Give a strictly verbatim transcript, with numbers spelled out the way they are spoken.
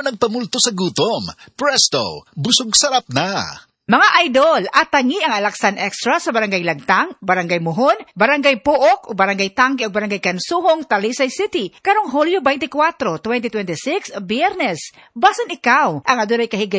nagpamulto sa gutom. Presto, busog sarap na! Mga idol, atangi ang Alaksan Extra sa Barangay Lagtang, Barangay Muhon, Barangay Puok, o Barangay Tangke o Barangay Kansuhong, Talisay City. Karong Hulyo twenty-four, twenty twenty-six, Biyernes. Basan ikaw ang adunay kahigay